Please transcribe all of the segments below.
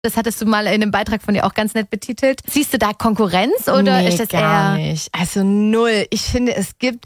Das hattest du mal in einem Beitrag von dir auch ganz nett betitelt. Siehst du da Konkurrenz oder ist das gar eher... nicht. Also null. Ich finde, es gibt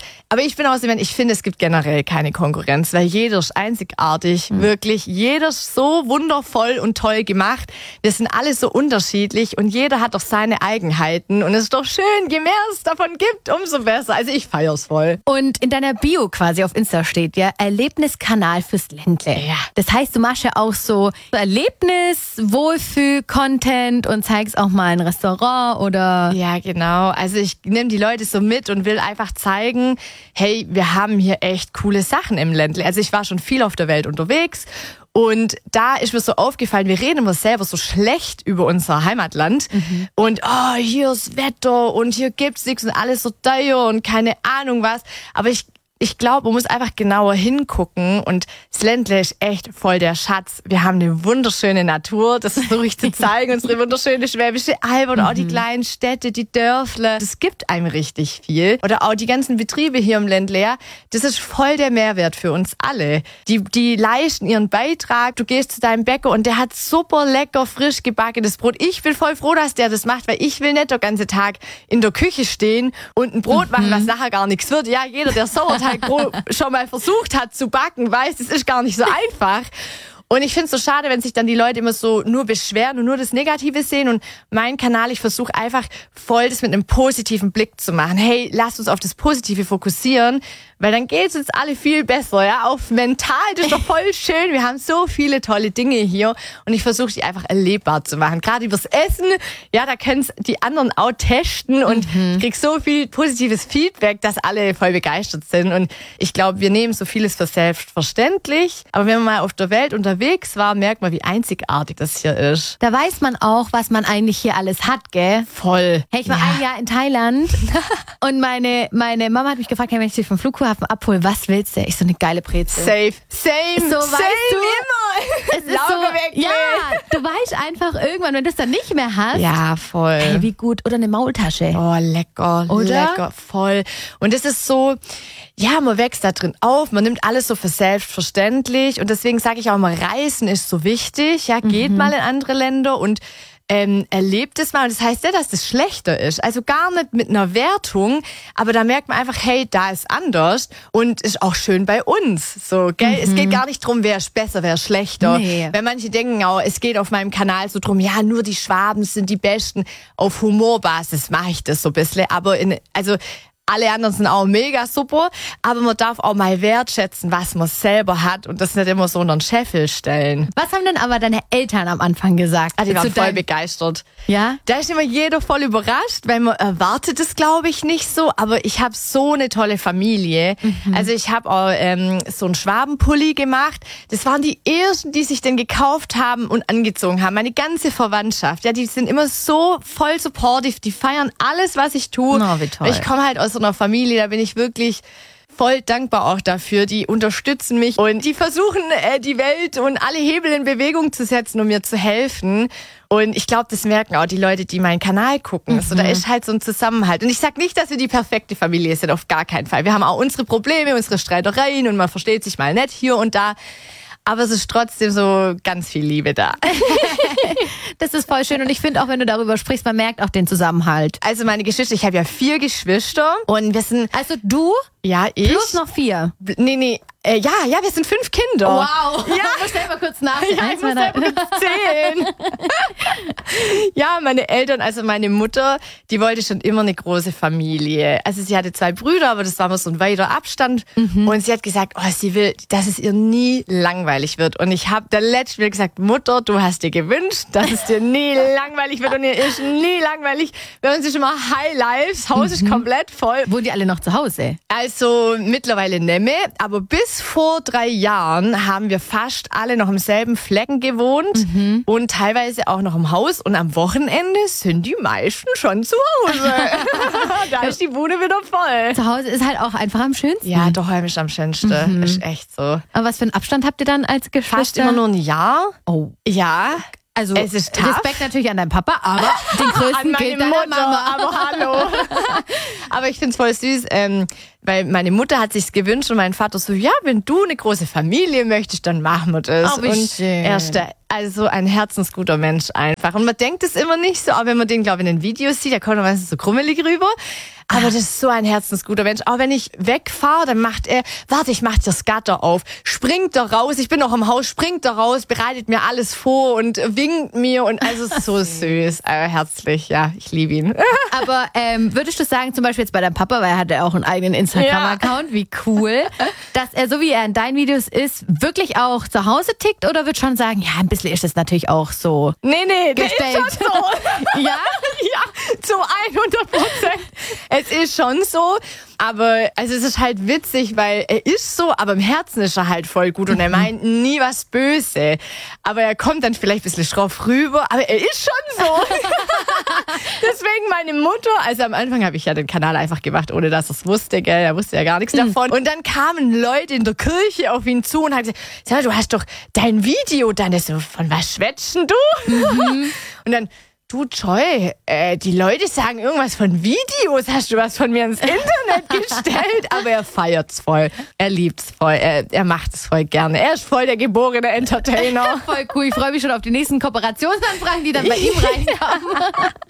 generell keine Konkurrenz, weil jeder ist einzigartig. Wirklich, jeder ist so wundervoll und toll gemacht. Wir sind alle so unterschiedlich und jeder hat doch seine Eigenheiten. Und es ist doch schön, je mehr es davon gibt, umso besser. Also ich feier's voll. Und in deiner Bio quasi auf Insta steht ja Erlebniskanal fürs Ländle. Ja. Das heißt, du machst ja auch so Erlebnis, Wohlfühl-Content und zeigst auch mal ein Restaurant oder... Ja, genau. Also ich nehme die Leute so mit und will einfach zeigen, hey, wir haben hier echt coole Sachen im Ländle. Also ich war schon viel auf der Welt unterwegs und da ist mir so aufgefallen, wir reden immer selber so schlecht über unser Heimatland und hier ist Wetter und hier gibt's nichts und alles so teuer und keine Ahnung was. Aber ich glaube, man muss einfach genauer hingucken und das Ländle ist echt voll der Schatz. Wir haben eine wunderschöne Natur, das versuche ich zu zeigen, unsere wunderschöne Schwäbische Alb oder auch die kleinen Städte, die Dörfle. Das gibt einem richtig viel. Oder auch die ganzen Betriebe hier im Ländle, ja, das ist voll der Mehrwert für uns alle. Die leisten ihren Beitrag, du gehst zu deinem Bäcker und der hat super lecker, frisch gebackenes Brot. Ich bin voll froh, dass der das macht, weil ich will nicht den ganzen Tag in der Küche stehen und ein Brot machen, was nachher gar nichts wird. Ja, jeder, der Sauerteig schon mal versucht hat zu backen, weiß, es ist gar nicht so einfach. Und ich finde es so schade, wenn sich dann die Leute immer so nur beschweren und nur das Negative sehen. Und mein Kanal, ich versuche einfach voll das mit einem positiven Blick zu machen. Hey, lasst uns auf das Positive fokussieren, weil dann geht es uns alle viel besser. Ja, auf mental, das ist doch voll schön. Wir haben so viele tolle Dinge hier und ich versuche die einfach erlebbar zu machen. Gerade übers Essen, ja, da können die anderen auch testen und ich krieg so viel positives Feedback, dass alle voll begeistert sind. Und ich glaube, wir nehmen so vieles für selbstverständlich. Aber wenn man mal auf der Welt unterwegs war, merkt man, wie einzigartig das hier ist. Da weiß man auch, was man eigentlich hier alles hat, gell? Voll. Hey, ich war ein Jahr in Thailand und meine Mama hat mich gefragt, hey, wenn ich dich vom Flughafen abhole, was willst du? Ich so eine geile Brezel. Same. So, weißt du, immer. Es ist so, ja, du weißt einfach irgendwann, wenn du das dann nicht mehr hast. Ja, voll. Hey, wie gut. Oder eine Maultasche. Oh, lecker, oder? Lecker, voll. Und es ist so, ja, man wächst da drin auf, man nimmt alles so für selbstverständlich und deswegen sage ich auch mal, Reisen ist so wichtig, ja, geht mal in andere Länder und erlebt es mal. Und das heißt ja, dass das schlechter ist. Also gar nicht mit einer Wertung, aber da merkt man einfach, hey, da ist anders und ist auch schön bei uns. So, gell? Es geht gar nicht drum, wer ist besser, wer ist schlechter. Nee. Weil manche denken auch, es geht auf meinem Kanal so drum, ja, nur die Schwaben sind die Besten. Auf Humorbasis mache ich das so ein bisschen. Aber alle anderen sind auch mega super, aber man darf auch mal wertschätzen, was man selber hat und das nicht immer so unter den Scheffel stellen. Was haben denn aber deine Eltern am Anfang gesagt? Die waren voll begeistert. Ja? Da ist immer jeder voll überrascht, weil man erwartet es, glaube ich, nicht so, aber ich habe so eine tolle Familie. Also ich habe auch so einen Schwabenpulli gemacht. Das waren die ersten, die sich den gekauft haben und angezogen haben. Meine ganze Verwandtschaft, ja, die sind immer so voll supportive, die feiern alles, was ich tue. Oh, wie toll. Ich komme halt aus so einer Familie, da bin ich wirklich voll dankbar auch dafür. Die unterstützen mich und die versuchen, die Welt und alle Hebel in Bewegung zu setzen, um mir zu helfen. Und ich glaube, das merken auch die Leute, die meinen Kanal gucken. Also da ist halt so ein Zusammenhalt. Und ich sag nicht, dass wir die perfekte Familie sind, auf gar keinen Fall. Wir haben auch unsere Probleme, unsere Streitereien und man versteht sich mal nicht hier und da. Aber es ist trotzdem so ganz viel Liebe da. Das ist voll schön und ich finde auch, wenn du darüber sprichst, man merkt auch den Zusammenhalt. Also meine Geschwister, ich habe ja 4 Geschwister und wir sind... Also du? Ja, ich. Plus noch 4? Nee. Ja, wir sind 5 Kinder. Wow. Ja. Ich muss selber kurz nach. Ja, ich muss selber kurz zählen. Ja, meine Eltern, also meine Mutter, die wollte schon immer eine große Familie. Also sie hatte 2 Brüder, aber das war mal so ein weiter Abstand. Und sie hat gesagt, sie will, dass es ihr nie langweilig wird. Und ich habe der letzte Mal gesagt, Mutter, du hast dir gewünscht, dass es dir nie langweilig wird. Und ihr ist nie langweilig. Bei uns ist immer High Life, das Haus ist komplett voll. Wohnen die alle noch zu Hause? Also mittlerweile nemme, aber bis vor 3 Jahren haben wir fast alle noch im selben Flecken gewohnt und teilweise auch noch im Haus. Und am Wochenende sind die meisten schon zu Hause. Da ist die Bude wieder voll. Zu Hause ist halt auch einfach am schönsten. Ja, daheim ist am schönsten. Ist echt so. Aber was für einen Abstand habt ihr dann als Geschwister? Fast immer nur ein Jahr. Oh. Ja. Also es ist tough. Respekt natürlich an deinen Papa, aber den größten an meine gilt deiner Mutter, Mama. aber hallo. Aber ich find's voll süß. Weil meine Mutter hat sich's gewünscht und mein Vater so, ja, wenn du eine große Familie möchtest, dann machen wir das. Oh, wie schön. Er ist also ein herzensguter Mensch einfach. Und man denkt es immer nicht so, aber wenn man den, glaube ich, in den Videos sieht, da kommt er meistens so krummelig rüber. Aber das ist so ein herzensguter Mensch. Auch wenn ich wegfahre, dann macht er, warte, ich mach das Gatter auf, springt da raus, ich bin noch im Haus, springt da raus, bereitet mir alles vor und winkt mir und also so süß, herzlich, ja, ich liebe ihn. Aber würdest du sagen, zum Beispiel jetzt bei deinem Papa, weil er hat ja auch einen eigenen Instagram-Account, wie cool, dass er, so wie er in deinen Videos ist, wirklich auch zu Hause tickt oder wird schon sagen, ja, ein bisschen ist es natürlich auch so Nee, der ist gestellt. schon so. Ja? Ja, zu 100%. Es ist schon so, aber also es ist halt witzig, weil er ist so, aber im Herzen ist er halt voll gut und er meint nie was Böse. Aber er kommt dann vielleicht ein bisschen schroff rüber, aber er ist schon so. Deswegen meine Mutter, also am Anfang habe ich ja den Kanal einfach gemacht, ohne dass er es wusste, gell, er wusste ja gar nichts davon. Und dann kamen Leute in der Kirche auf ihn zu und haben gesagt, sag mal, du hast doch dein Video, dann ist so, von was schwätzen du? Und dann, du Joy, die Leute sagen irgendwas von Videos, hast du was von mir ins Internet gestellt? Aber er feiert's voll, er liebt's voll, er macht es voll gerne. Er ist voll der geborene Entertainer. Voll cool, ich freue mich schon auf die nächsten Kooperationsanfragen, die dann bei ihm reinkommen.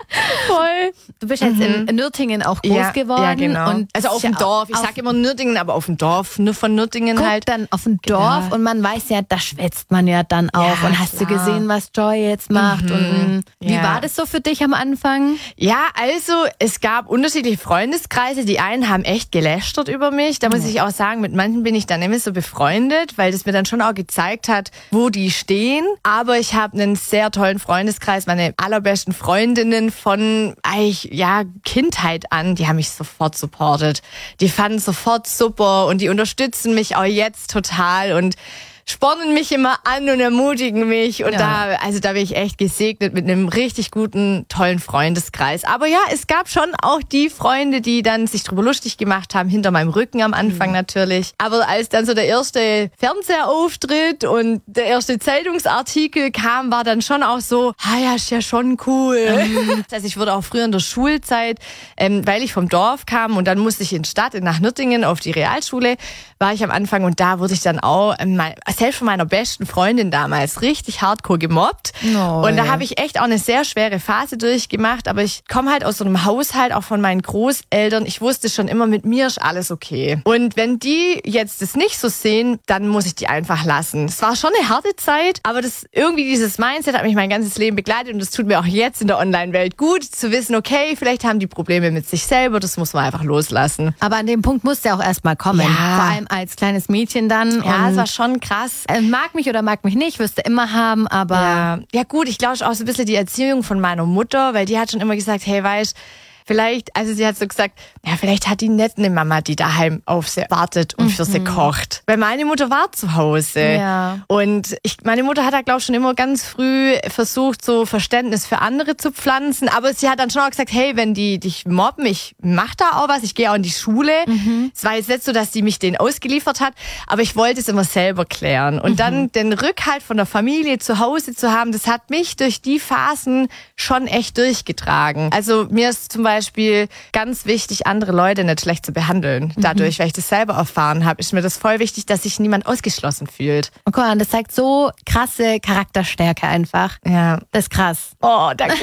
Voll. Du bist jetzt in Nürtingen auch groß geworden. Ja, genau. Und also auf dem Dorf. Ich sag immer Nürtingen, aber auf dem Dorf. Nur von Nürtingen guck halt. dann auf dem Dorf und man weiß ja, da schwätzt man ja dann auch. Ja, und hast du klar. gesehen, was Joy jetzt macht? Und wie Ja. war das so für dich am Anfang? Ja, also es gab unterschiedliche Freundeskreise. Die einen haben echt gelästert über mich. Da muss ich auch sagen, mit manchen bin ich dann immer so befreundet, weil das mir dann schon auch gezeigt hat, wo die stehen. Aber ich habe einen sehr tollen Freundeskreis. Meine allerbesten Freundinnen von eigentlich, ja, Kindheit an, die haben mich sofort supportet. Die fanden es sofort super und die unterstützen mich auch jetzt total und spornen mich immer an und ermutigen mich. Und da bin ich echt gesegnet mit einem richtig guten, tollen Freundeskreis. Aber ja, es gab schon auch die Freunde, die dann sich drüber lustig gemacht haben, hinter meinem Rücken am Anfang natürlich. Aber als dann so der erste Fernsehauftritt und der erste Zeitungsartikel kam, war dann schon auch so, ja, ist ja schon cool. Also ich wurde auch früher in der Schulzeit, weil ich vom Dorf kam und dann musste ich in die Stadt, nach Nürtingen auf die Realschule, war ich am Anfang und da wurde ich dann auch selbst von meiner besten Freundin damals richtig hardcore gemobbt. Und da habe ich echt auch eine sehr schwere Phase durchgemacht. Aber ich komme halt aus so einem Haushalt, auch von meinen Großeltern. Ich wusste schon immer, mit mir ist alles okay. Und wenn die jetzt das nicht so sehen, dann muss ich die einfach lassen. Es war schon eine harte Zeit, aber dieses Mindset hat mich mein ganzes Leben begleitet. Und das tut mir auch jetzt in der Online-Welt gut, zu wissen, okay, vielleicht haben die Probleme mit sich selber. Das muss man einfach loslassen. Aber an dem Punkt musste ja auch erstmal kommen. Ja. Vor allem als kleines Mädchen dann. Ja, und es war schon krass. Mag mich oder mag mich nicht, wirst du immer haben, aber... Ja gut, ich glaube auch so ein bisschen die Erziehung von meiner Mutter, weil die hat schon immer gesagt, hey, weißt, vielleicht, also sie hat so gesagt, ja, vielleicht hat die nicht eine Mama, die daheim auf sie wartet und für sie kocht. Weil meine Mutter war zu Hause. Ja. Und meine Mutter hat da, glaube ich, schon immer ganz früh versucht, so Verständnis für andere zu pflanzen. Aber sie hat dann schon auch gesagt, hey, wenn die dich mobben, ich mach da auch was, ich gehe auch in die Schule. Es war jetzt nicht so, dass die mich denen ausgeliefert hat, aber ich wollte es immer selber klären. Und dann den Rückhalt von der Familie zu Hause zu haben, das hat mich durch die Phasen schon echt durchgetragen. Also mir ist zum Beispiel ganz wichtig, andere Leute nicht schlecht zu behandeln. Dadurch, weil ich das selber erfahren habe, ist mir das voll wichtig, dass sich niemand ausgeschlossen fühlt. Und guck mal, das zeigt so krasse Charakterstärke einfach. Ja. Das ist krass. Oh, danke.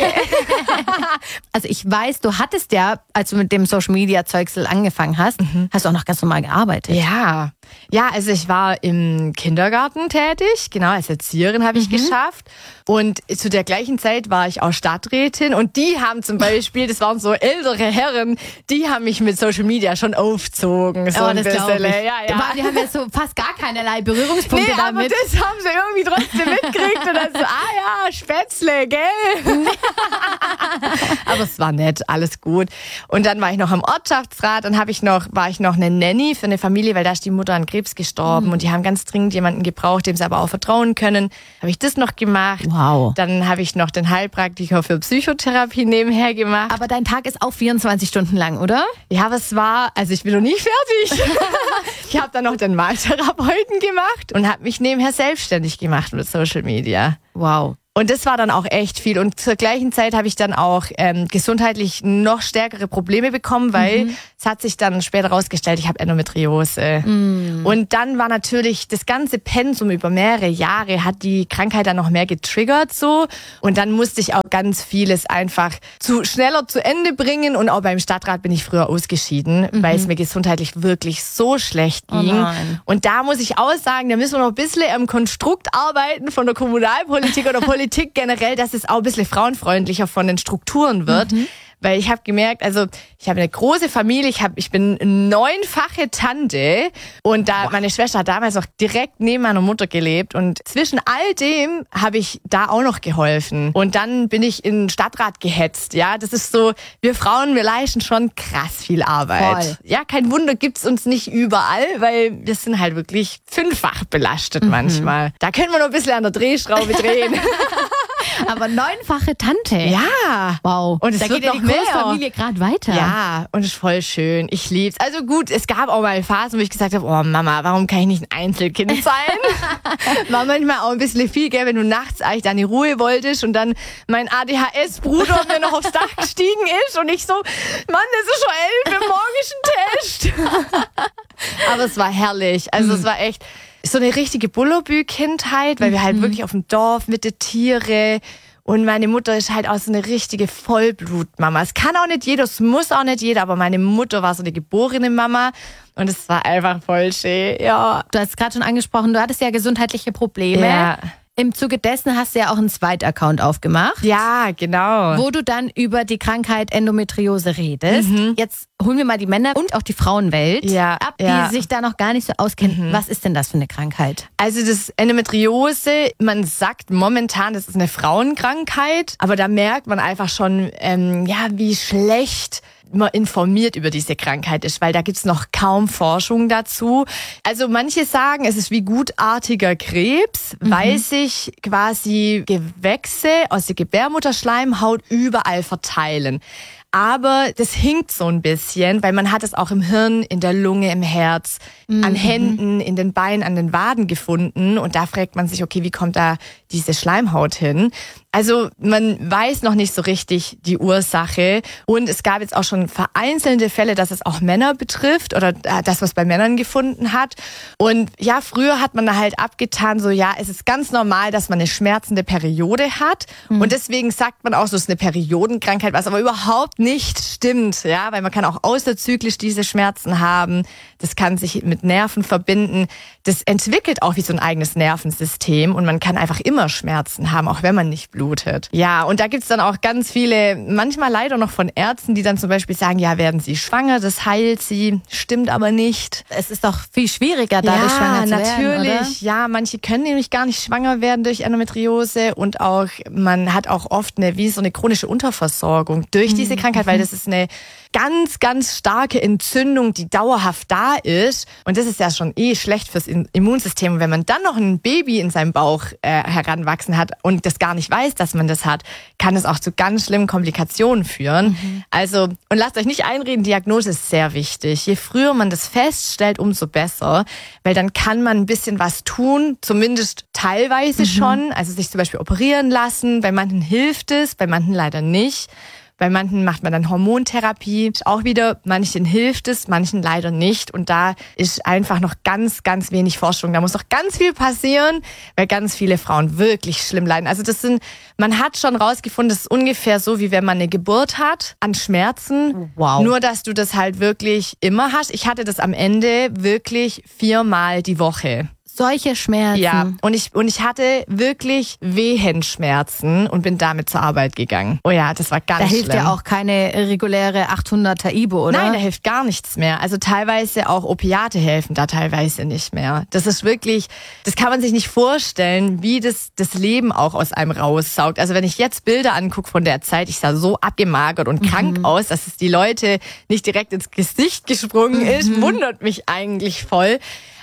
Also ich weiß, du hattest ja, als du mit dem Social-Media-Zeugsel angefangen hast, hast du auch noch ganz normal gearbeitet. Ja, also ich war im Kindergarten tätig, genau, als Erzieherin habe ich geschafft. Und zu der gleichen Zeit war ich auch Stadträtin und die haben zum Beispiel, das waren so ältere Herren, die haben mich mit Social Media schon aufgezogen. So das glaube ich. Ja. Die haben ja so fast gar keinerlei Berührungspunkte Aber damit. das haben sie irgendwie trotzdem mitgekriegt und dann so, Spätzle, gell? Aber es war nett, alles gut. Und dann war ich noch am Ortschaftsrat, dann war ich noch eine Nanny für eine Familie, weil da ist die Mutter an Krebs gestorben und die haben ganz dringend jemanden gebraucht, dem sie aber auch vertrauen können. Habe ich das noch gemacht. Wow. Dann habe ich noch den Heilpraktiker für Psychotherapie nebenher gemacht. Aber dein Tag ist auch 24 Stunden lang, oder? Ja, aber ich bin noch nie fertig. Ich habe dann noch den Maltherapeuten gemacht und habe mich nebenher selbstständig gemacht mit Social Media. Wow. Und das war dann auch echt viel. Und zur gleichen Zeit habe ich dann auch gesundheitlich noch stärkere Probleme bekommen, weil es hat sich dann später rausgestellt, ich habe Endometriose. Und dann war natürlich das ganze Pensum über mehrere Jahre, hat die Krankheit dann noch mehr getriggert so. Und dann musste ich auch ganz vieles einfach schneller zu Ende bringen. Und auch beim Stadtrat bin ich früher ausgeschieden, weil es mir gesundheitlich wirklich so schlecht ging. Und da muss ich auch sagen, da müssen wir noch ein bisschen am Konstrukt arbeiten von der Kommunalpolitik oder Politik generell, dass es auch ein bisschen frauenfreundlicher von den Strukturen wird. Weil ich habe gemerkt, also ich habe eine große Familie, ich bin 9-fache Tante und meine Schwester hat damals auch direkt neben meiner Mutter gelebt und zwischen all dem habe ich da auch noch geholfen. Und dann bin ich in den Stadtrat gehetzt, ja. Das ist so, wir Frauen, wir leisten schon krass viel Arbeit. Voll. Ja, kein Wunder gibt's uns nicht überall, weil wir sind halt wirklich 5-fach belastet manchmal. Da können wir noch ein bisschen an der Drehschraube drehen. Aber 9-fache Tante. Ja. Wow. Und es da wird geht ja noch die mehr. Großfamilie gerade weiter. Ja, und es ist voll schön. Ich lieb's. Also gut, es gab auch mal Phasen, wo ich gesagt habe, oh Mama, warum kann ich nicht ein Einzelkind sein? War manchmal auch ein bisschen viel, gell, wenn du nachts eigentlich deine Ruhe wolltest und dann mein ADHS-Bruder mir noch aufs Dach gestiegen ist und ich so, Mann, es ist schon 11 Uhr, morgen ist ein Test. Aber es war herrlich. Also es war echt so eine richtige Bullerbü-Kindheit, weil wir halt wirklich auf dem Dorf mit den Tiere und meine Mutter ist halt auch so eine richtige Vollblutmama. Es kann auch nicht jeder, es muss auch nicht jeder, aber meine Mutter war so eine geborene Mama und es war einfach voll schön, ja. Du hast gerade schon angesprochen, du hattest ja gesundheitliche Probleme. Ja. Im Zuge dessen hast du ja auch einen Zweitaccount aufgemacht. Ja, genau. Wo du dann über die Krankheit Endometriose redest. Jetzt holen wir mal die Männer- und auch die Frauenwelt ab, die sich da noch gar nicht so auskennen. Was ist denn das für eine Krankheit? Also das Endometriose, man sagt momentan, das ist eine Frauenkrankheit, aber da merkt man einfach schon, wie schlecht man informiert über diese Krankheit ist, weil da gibt's noch kaum Forschung dazu. Also manche sagen, es ist wie gutartiger Krebs, weil sich quasi Gewächse aus der Gebärmutterschleimhaut überall verteilen. Aber das hinkt so ein bisschen, weil man hat es auch im Hirn, in der Lunge, im Herz, an Händen, in den Beinen, an den Waden gefunden. Und da fragt man sich, okay, wie kommt da diese Schleimhaut hin? Also man weiß noch nicht so richtig die Ursache. Und es gab jetzt auch schon vereinzelte Fälle, dass es auch Männer betrifft oder das, was bei Männern gefunden hat. Und ja, früher hat man da halt abgetan, so ja, es ist ganz normal, dass man eine schmerzende Periode hat. Und deswegen sagt man auch, so ist eine Periodenkrankheit, was aber überhaupt nicht stimmt, ja, weil man kann auch außerzyklisch diese Schmerzen haben. Das kann sich mit Nerven verbinden. Das entwickelt auch wie so ein eigenes Nervensystem und man kann einfach immer Schmerzen haben, auch wenn man nicht blutet. Ja, und da gibt's dann auch ganz viele, manchmal leider noch von Ärzten, die dann zum Beispiel sagen, ja, werden Sie schwanger, das heilt Sie, stimmt aber nicht. Es ist doch viel schwieriger, dadurch schwanger zu werden, natürlich. oder? Ja, manche können nämlich gar nicht schwanger werden durch Endometriose und auch, man hat auch oft wie so eine chronische Unterversorgung durch diese Krankheit, weil das ist eine ganz, ganz starke Entzündung, die dauerhaft da ist. Und das ist ja schon schlecht fürs Immunsystem. Und wenn man dann noch ein Baby in seinem Bauch heranwachsen hat und das gar nicht weiß, dass man das hat, kann es auch zu ganz schlimmen Komplikationen führen. Also, und lasst euch nicht einreden, Diagnose ist sehr wichtig. Je früher man das feststellt, umso besser. Weil dann kann man ein bisschen was tun, zumindest teilweise schon. Also sich zum Beispiel operieren lassen. Bei manchen hilft es, bei manchen leider nicht. Bei manchen macht man dann Hormontherapie. Auch wieder, manchen hilft es, manchen leider nicht. Und da ist einfach noch ganz, ganz wenig Forschung. Da muss noch ganz viel passieren, weil ganz viele Frauen wirklich schlimm leiden. Also man hat schon rausgefunden, das ist ungefähr so, wie wenn man eine Geburt hat an Schmerzen. Wow. Nur, dass du das halt wirklich immer hast. Ich hatte das am Ende wirklich 4-mal die Woche. Solche Schmerzen. Ja, und ich hatte wirklich Wehenschmerzen und bin damit zur Arbeit gegangen. Oh ja, das war ganz schlimm. Da hilft ja auch keine reguläre 800er Ibo, oder? Nein, da hilft gar nichts mehr. Also teilweise auch Opiate helfen da teilweise nicht mehr. Das ist wirklich, das kann man sich nicht vorstellen, wie das Leben auch aus einem raussaugt. Also wenn ich jetzt Bilder angucke von der Zeit, ich sah so abgemagert und krank aus, dass es die Leute nicht direkt ins Gesicht gesprungen ist, wundert mich eigentlich voll.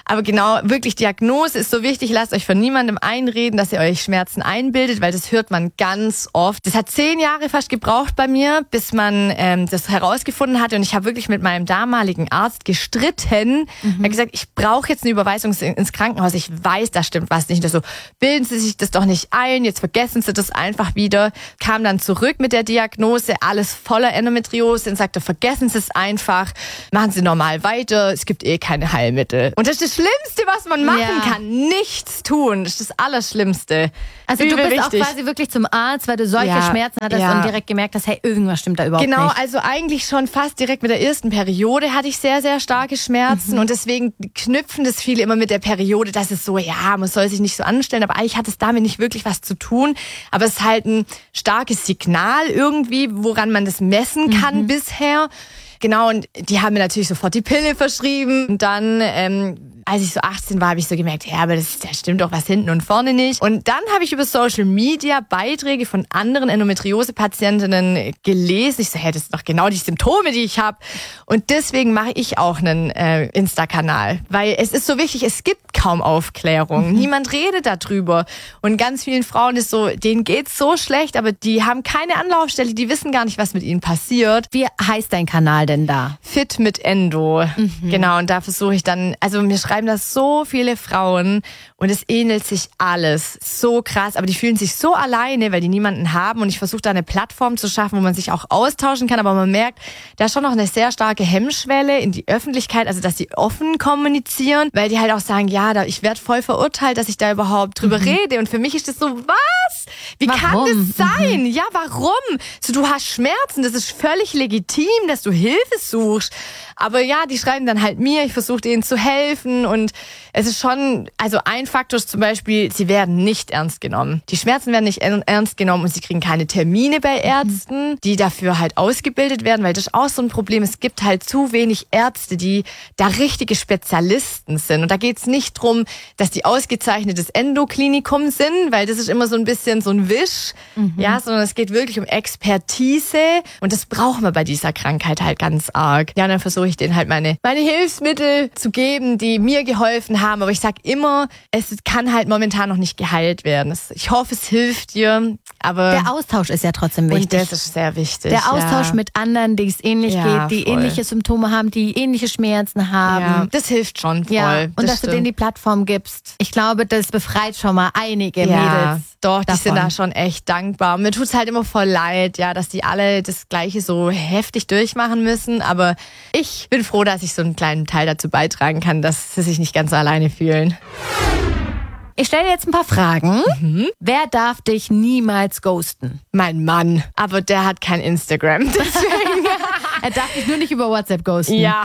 Aber genau, wirklich Diagnose ist so wichtig. Lasst euch von niemandem einreden, dass ihr euch Schmerzen einbildet, weil das hört man ganz oft. Das hat 10 Jahre fast gebraucht bei mir, bis man das herausgefunden hatte. Und ich habe wirklich mit meinem damaligen Arzt gestritten. Er hat gesagt, ich brauche jetzt eine Überweisung ins Krankenhaus. Ich weiß, da stimmt was nicht. Und so, bilden Sie sich das doch nicht ein, jetzt vergessen Sie das einfach wieder. Kam dann zurück mit der Diagnose, alles voller Endometriose und sagte, vergessen Sie es einfach, machen Sie normal weiter, es gibt keine Heilmittel. Und das ist das Schlimmste, was man machen kann. Nichts tun, das ist das Allerschlimmste. Also du bist auch quasi wirklich zum Arzt, weil du solche Schmerzen hattest und direkt gemerkt hast, hey, irgendwas stimmt da überhaupt nicht. Genau, also eigentlich schon fast direkt mit der ersten Periode hatte ich sehr, sehr starke Schmerzen und deswegen knüpfen das viele immer mit der Periode, dass es so, ja, man soll sich nicht so anstellen, aber eigentlich hat es damit nicht wirklich was zu tun. Aber es ist halt ein starkes Signal irgendwie, woran man das messen kann bisher. Genau, und die haben mir natürlich sofort die Pille verschrieben. Und dann, als ich so 18 war, habe ich so gemerkt, ja, aber da stimmt doch was hinten und vorne nicht. Und dann habe ich über Social Media Beiträge von anderen Endometriose-Patientinnen gelesen. Ich so, hey, das sind doch genau die Symptome, die ich habe. Und deswegen mache ich auch einen Insta-Kanal. Weil es ist so wichtig, es gibt kaum Aufklärung. Niemand redet darüber. Und ganz vielen Frauen ist so, denen geht's so schlecht, aber die haben keine Anlaufstelle, die wissen gar nicht, was mit ihnen passiert. Wie heißt dein Kanal denn da? Fit mit Endo. Genau, und da versuche ich dann, also mir schreiben das so viele Frauen und es ähnelt sich alles. So krass, aber die fühlen sich so alleine, weil die niemanden haben und ich versuche da eine Plattform zu schaffen, wo man sich auch austauschen kann, aber man merkt, da ist schon noch eine sehr starke Hemmschwelle in die Öffentlichkeit, also dass sie offen kommunizieren, weil die halt auch sagen, ja, ich werde voll verurteilt, dass ich da überhaupt drüber rede und für mich ist das so, was? Wie kann das sein? Ja, warum? So, du hast Schmerzen, das ist völlig legitim, dass du Hilfe suchst. Aber ja, die schreiben dann halt mir, ich versuche denen zu helfen und es ist schon, also ein Faktor ist zum Beispiel, sie werden nicht ernst genommen. Die Schmerzen werden nicht ernst genommen und sie kriegen keine Termine bei Ärzten, die dafür halt ausgebildet werden, weil das ist auch so ein Problem. Es gibt halt zu wenig Ärzte, die da richtige Spezialisten sind. Und da geht's nicht drum, dass die ausgezeichnetes Endoklinikum sind, weil das ist immer so ein bisschen so ein Wisch, ja, sondern es geht wirklich um Expertise und das braucht man bei dieser Krankheit halt ganz arg. Ja, und dann versuche ich denen halt meine Hilfsmittel zu geben, die mir geholfen haben. Aber ich sag immer, es kann halt momentan noch nicht geheilt werden. Ich hoffe, es hilft dir. Aber der Austausch ist ja trotzdem wichtig. Und das ist sehr wichtig. Der Austausch mit anderen, die es ähnlich geht, die ähnliche Symptome haben, die ähnliche Schmerzen haben. Ja, das hilft schon voll. Ja, und dass du denen die Plattform gibst. Ich glaube, das befreit schon mal einige Mädels. Doch, die sind da schon echt dankbar. Mir tut's halt immer voll leid, ja, dass die alle das Gleiche so heftig durchmachen müssen. Aber ich bin froh, dass ich so einen kleinen Teil dazu beitragen kann, dass sie sich nicht ganz so alleine fühlen. Ich stelle dir jetzt ein paar Fragen. Wer darf dich niemals ghosten? Mein Mann. Aber der hat kein Instagram. Deswegen. Er darf dich nur nicht über WhatsApp ghosten. Ja.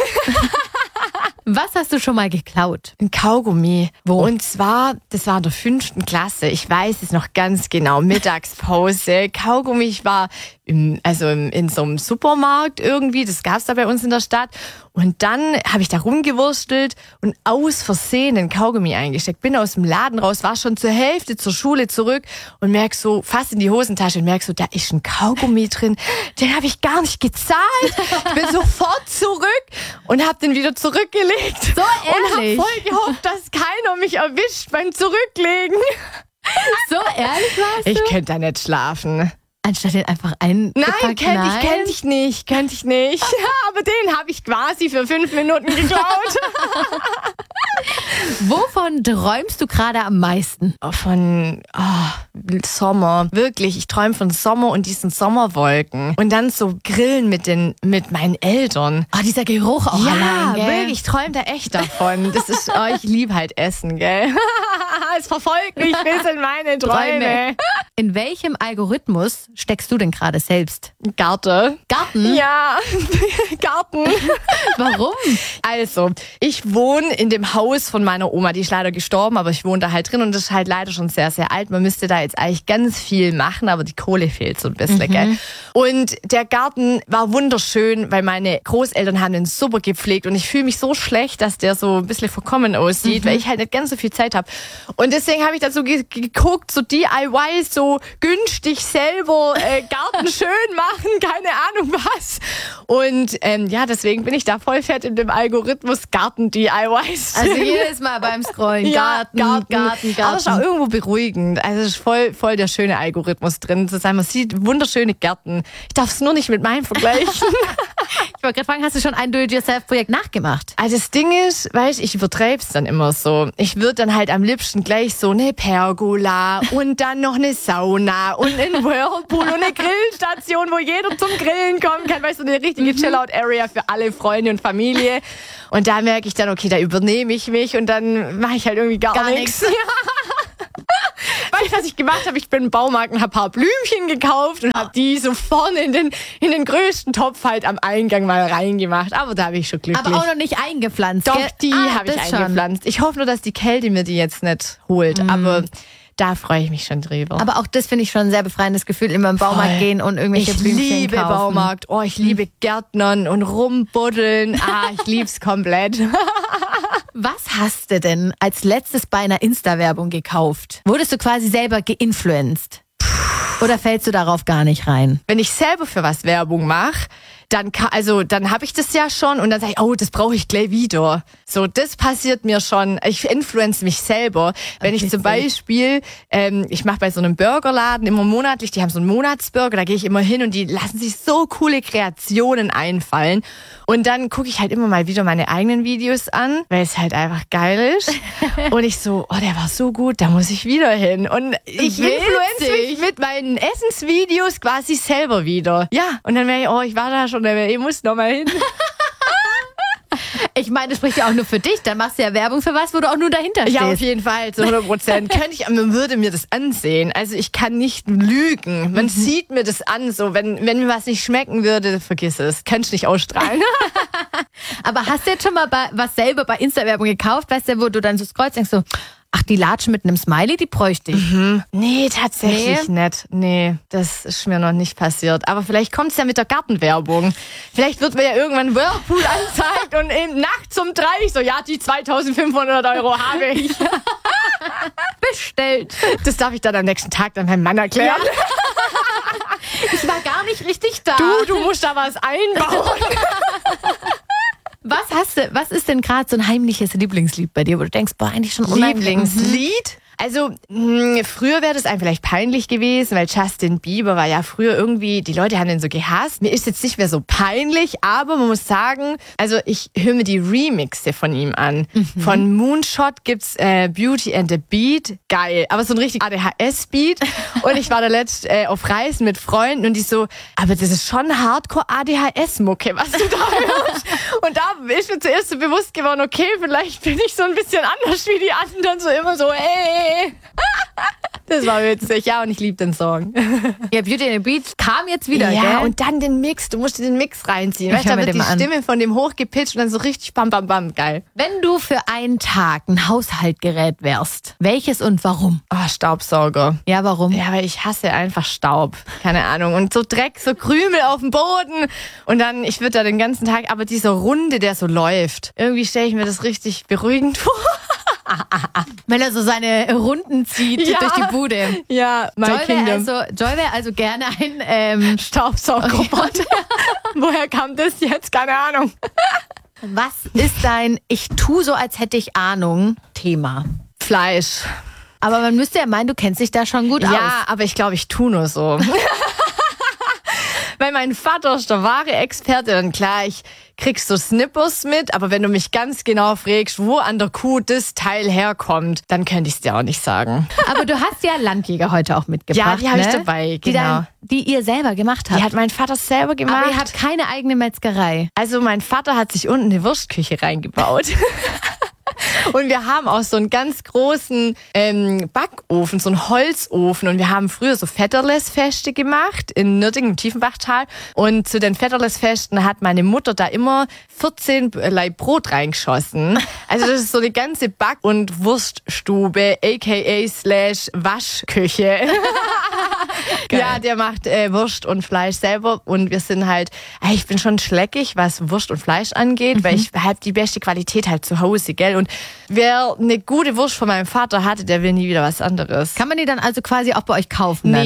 Was hast du schon mal geklaut? Ein Kaugummi. Wo? Und zwar, das war in der 5. Klasse. Ich weiß es noch ganz genau. Mittagspause. Kaugummi. Ich war in so einem Supermarkt irgendwie. Das gab's da bei uns in der Stadt. Und dann habe ich da rumgewurstelt und aus Versehen einen Kaugummi eingesteckt. Bin aus dem Laden raus, war schon zur Hälfte zur Schule zurück und merk so, fast in die Hosentasche und merk so, da ist ein Kaugummi drin. Den habe ich gar nicht gezahlt. Ich bin sofort zurück und habe den wieder zurückgelegt. So ehrlich? Und habe voll gehofft, dass keiner mich erwischt beim Zurücklegen. So ehrlich warst du? Ich könnte da nicht schlafen. Anstatt den einfach eingepackt? Nein, könnte ich nicht. Ja, aber den habe ich quasi für 5 Minuten geklaut. Wovon träumst du gerade am meisten? Von Sommer. Wirklich, ich träume von Sommer und diesen Sommerwolken. Und dann so Grillen mit meinen Eltern. Oh, dieser Geruch auch allein, gell? Ja, wirklich, ich träume da echt davon. Das ist, ich liebe halt Essen, gell? Es verfolgt mich bis in meine Träume. In welchem Algorithmus steckst du denn gerade selbst? Garten? Ja, Garten. Warum? Also, ich wohne in dem Haus von meiner Oma, die ist leider gestorben, aber ich wohne da halt drin und das ist halt leider schon sehr, sehr alt. Man müsste da jetzt eigentlich ganz viel machen, aber die Kohle fehlt so ein bisschen, gell? Und der Garten war wunderschön, weil meine Großeltern haben den super gepflegt und ich fühle mich so schlecht, dass der so ein bisschen verkommen aussieht, weil ich halt nicht ganz so viel Zeit habe. Und deswegen habe ich dazu geguckt, so DIY, so günstig selber Garten schön machen, keine Ahnung was. Und deswegen bin ich da voll fett in dem Algorithmus Garten-DIYs. Also jedes Mal beim Scrollen, Garten. Aber es ist auch irgendwo beruhigend. Also es ist voll der schöne Algorithmus drin zu sein. Man sieht wunderschöne Gärten. Ich darf es nur nicht mit meinem vergleichen. Ich wollte gerade fragen, hast du schon ein Do-it-yourself-Projekt nachgemacht? Also das Ding ist, weißt, ich übertreibe es dann immer so. Ich würde dann halt am liebsten gleich so eine Pergola und dann noch eine Sauna und einen Whirlpool und eine Grillstation, wo jeder zum Grillen kommen kann. Weißt du, eine richtige Chill-Out-Area für alle Freunde und Familie. Und da merke ich dann, okay, da übernehme ich mich und dann mache ich halt irgendwie gar nichts. Weißt du, was ich gemacht habe? Ich bin im Baumarkt und habe ein paar Blümchen gekauft und habe die so vorne in den größten Topf halt am Eingang mal reingemacht. Aber da bin ich schon glücklich. Aber auch noch nicht eingepflanzt. Doch, gell? die habe ich eingepflanzt. Ich hoffe nur, dass die Kälte mir die jetzt nicht holt. Aber da freue ich mich schon drüber. Aber auch das finde ich schon ein sehr befreiendes Gefühl, immer im Baumarkt gehen und irgendwelche Blümchen kaufen. Ich liebe Baumarkt. Oh, ich liebe Gärtnern und rumbuddeln. Ich lieb's komplett. Was hast du denn als letztes bei einer Insta-Werbung gekauft? Wurdest du quasi selber geinfluenced? Oder fällst du darauf gar nicht rein? Wenn ich selber für was Werbung mache, dann habe ich das ja schon und dann sage ich, oh, das brauche ich gleich wieder. So, das passiert mir schon. Ich influence mich selber. Wenn ich zum Beispiel, ich mache bei so einem Burgerladen immer monatlich, die haben so einen Monatsburger, da gehe ich immer hin und die lassen sich so coole Kreationen einfallen. Und dann gucke ich halt immer mal wieder meine eigenen Videos an, weil es halt einfach geil ist. Und ich so, oh, der war so gut, da muss ich wieder hin. Und ich influence mich mit meinen Essensvideos quasi selber wieder. Ja, und dann wäre ich, oh, ich war da schon, ich muss noch mal hin. Ich meine, das spricht ja auch nur für dich. Dann machst du ja Werbung für was, wo du auch nur dahinter stehst. Ja, auf jeden Fall, zu 100%. Man würde mir das ansehen. Also ich kann nicht lügen. Man sieht mir das an. So, wenn mir was nicht schmecken würde, vergiss es. Kannst nicht ausstrahlen. Aber hast du jetzt schon mal was selber bei Insta-Werbung gekauft, weißt du, wo du dann so scrollst, denkst so, ach, die Latschen mit einem Smiley, die bräuchte ich. Nee, tatsächlich nicht. Nee, das ist mir noch nicht passiert. Aber vielleicht kommt's ja mit der Gartenwerbung. Vielleicht wird mir ja irgendwann Whirlpool angezeigt und nachts um 3 so, ja, die 2.500 € habe ich. Bestellt. Das darf ich dann am nächsten Tag dann meinem Mann erklären. Ja. Ich war gar nicht richtig da. Du musst da was einbauen. Was ist denn gerade so ein heimliches Lieblingslied bei dir, wo du denkst, boah, eigentlich schon unheimlich. Lieblingslied? Also, früher wäre das einem vielleicht peinlich gewesen, weil Justin Bieber war ja früher irgendwie, die Leute haben den so gehasst. Mir ist jetzt nicht mehr so peinlich, aber man muss sagen, also ich höre mir die Remixe von ihm an. Von Moonshot gibt's Beauty and the Beat, geil, aber so ein richtig ADHS-Beat. Und ich war da letzt auf Reisen mit Freunden und die so, aber das ist schon Hardcore-ADHS-Mucke, was du da hörst. Und da ist mir zuerst so bewusst geworden, okay, vielleicht bin ich so ein bisschen anders wie die anderen, so immer so, ey. Das war witzig, ja, und ich liebe den Song. Ja, Beauty and the Beat kam jetzt wieder, ja, gell? und dann den Mix, du musst dir den Mix reinziehen. Weißt du, da wird die Stimme von dem hochgepitcht und dann so richtig bam, bam, bam, geil. Wenn du für einen Tag ein Haushaltgerät wärst, welches und warum? Oh, Staubsauger. Ja, warum? Ja, weil ich hasse einfach Staub. Keine Ahnung. Und so Dreck, so Krümel auf dem Boden. Und dann, ich würde da den ganzen Tag, aber dieser Runde, der so läuft. Irgendwie stelle ich mir das richtig beruhigend vor. Wenn er so seine Runden zieht durch die Bude. Ja, Joy wäre also gerne ein Staubsaugerroboter. Woher kam das jetzt? Keine Ahnung. Was ist dein Ich tu so, als hätte ich Ahnung Thema? Fleisch. Aber man müsste ja meinen, du kennst dich da schon gut aus. Ja, aber ich glaube, ich tu nur so. Weil mein Vater ist der wahre Experte. Und klar, ich kriegst so Snippers mit, aber wenn du mich ganz genau fragst, wo an der Kuh das Teil herkommt, dann könnte ich es dir auch nicht sagen. Aber du hast ja Landjäger heute auch mitgebracht. Ja, die habe ich dabei, genau. Die ihr selber gemacht habt. Die hat mein Vater selber gemacht. Aber ihr habt keine eigene Metzgerei. Also mein Vater hat sich unten eine Wurstküche reingebaut. Und wir haben auch so einen ganz großen Backofen, so einen Holzofen. Und wir haben früher so Vetterles-Feste gemacht in Nürtingen im Tiefenbachtal. Und zu den Vetterles-Festen hat meine Mutter da immer 14 Laib Brot reingeschossen. Also das ist so eine ganze Back- und Wurststube, aka/ Waschküche. Ja, der macht Wurst und Fleisch selber. Und wir sind halt, ich bin schon schleckig, was Wurst und Fleisch angeht, weil ich habe die beste Qualität halt zu Hause, gell? Und wer eine gute Wurst von meinem Vater hatte, der will nie wieder was anderes. Kann man die dann also quasi auch bei euch kaufen? Nee,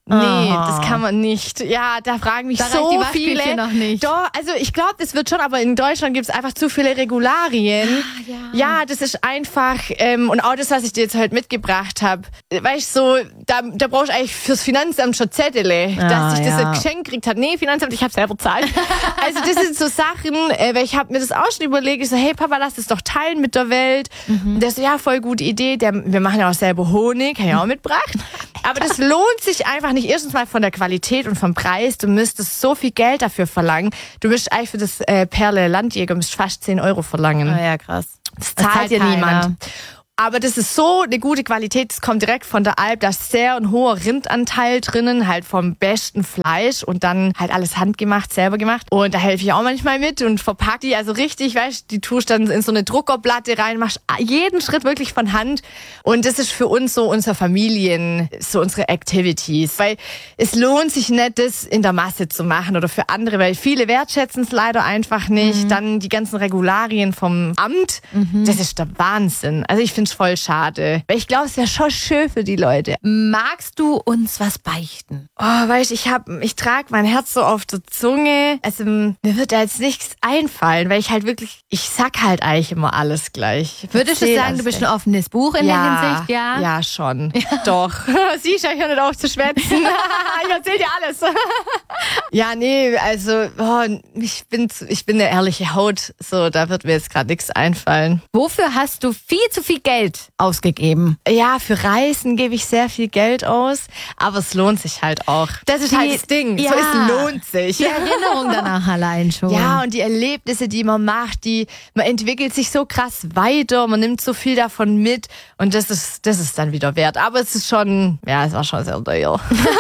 das kann man nicht. Ja, da fragen mich Da reicht so die Waschküche viele. noch nicht. Doch, also ich glaube, das wird schon, aber in Deutschland gibt es einfach zu viele Regularien. Ja, das ist einfach, und auch das, was ich dir jetzt heute mitgebracht habe, weißt du, so, da brauchst du eigentlich fürs Finanzamt schon Zettel, dass ich das ein Geschenk gekriegt habe. Nee, Finanzamt, ich habe selber bezahlt. Also das sind so Sachen, weil ich habe mir das auch schon überlegt, ich so, hey Papa, lass das doch teilen mit der Welt. Und der so, ja, voll gute Idee, wir machen ja auch selber Honig, habe ich auch mitgebracht. Aber das lohnt sich einfach nicht. Erstens mal von der Qualität und vom Preis. Du müsstest so viel Geld dafür verlangen. Du müsst eigentlich für das Perle Landjäger fast 10 Euro verlangen. Ah ja, krass. Das zahlt dir niemand. Aber das ist so eine gute Qualität, das kommt direkt von der Alp, da ist sehr ein hoher Rindanteil drinnen, halt vom besten Fleisch und dann halt alles handgemacht, selber gemacht. Und da helfe ich auch manchmal mit und verpack die, also richtig, weißt du, die tust dann in so eine Druckerplatte rein, machst jeden Schritt wirklich von Hand. Und das ist für uns so unsere Familien, so unsere Activities. Weil es lohnt sich nicht, das in der Masse zu machen oder für andere, weil viele wertschätzen es leider einfach nicht. Dann die ganzen Regularien vom Amt, das ist der Wahnsinn. Also ich finde es voll schade. Weil ich glaube, es wäre schon schön für die Leute. Magst du uns was beichten? Oh, weißt du, ich trage mein Herz so auf der Zunge. Also mir wird da jetzt nichts einfallen, weil ich halt wirklich, ich sag halt eigentlich immer alles gleich. Würdest du sagen, du bist ein offenes Buch in der Hinsicht? Ja. Ja, schon. Doch. Siehst du, ich höre nicht auf zu schwätzen. Ich erzähl dir alles. Ja, nee, also ich bin eine ehrliche Haut. So, da wird mir jetzt gerade nichts einfallen. Wofür hast du viel zu viel Geld ausgegeben? Ja, für Reisen gebe ich sehr viel Geld aus, aber es lohnt sich halt auch. Das ist halt das Ding. Ja. So, es lohnt sich. Die Erinnerung danach allein schon. Ja, und die Erlebnisse, die man macht, man entwickelt sich so krass weiter, man nimmt so viel davon mit und das ist dann wieder wert. Aber es ist schon, ja, es war schon sehr teuer.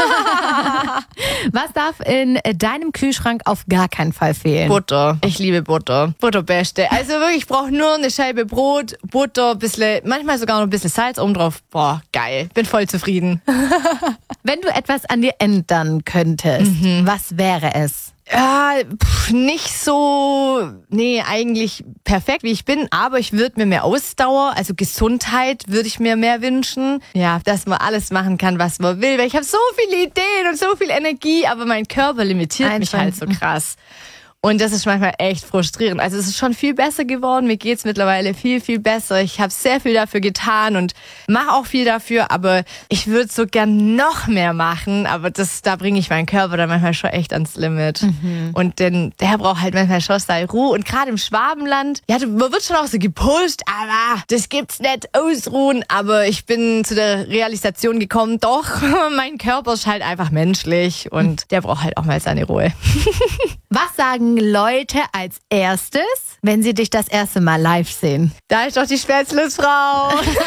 Was darf in deinem Kühlschrank auf gar keinen Fall fehlen? Butter. Ich liebe Butter. Butter beste. Also wirklich, ich brauche nur eine Scheibe Brot, Butter, manchmal sogar noch ein bisschen Salz oben drauf. Boah, geil. Bin voll zufrieden. Wenn du etwas an dir ändern könntest, was wäre es? Ja, nicht so, eigentlich perfekt, wie ich bin, aber ich würde mir mehr Ausdauer, also Gesundheit würde ich mir mehr wünschen. Ja, dass man alles machen kann, was man will, weil ich habe so viele Ideen und so viel Energie, aber mein Körper limitiert mich halt so krass. Und das ist manchmal echt frustrierend. Also es ist schon viel besser geworden. Mir geht's mittlerweile viel, viel besser. Ich habe sehr viel dafür getan und mache auch viel dafür. Aber ich würde so gern noch mehr machen. Aber da bringe ich meinen Körper dann manchmal schon echt ans Limit. Und der braucht halt manchmal schon seine Ruhe. Und gerade im Schwabenland, ja, man wird schon auch so gepusht. Aber das gibt's nicht, ausruhen. Aber ich bin zu der Realisation gekommen, doch, mein Körper ist halt einfach menschlich. Und der braucht halt auch mal seine Ruhe. Was sagen Leute als erstes, wenn sie dich das erste Mal live sehen? Da ist doch die Spätzlesfrau.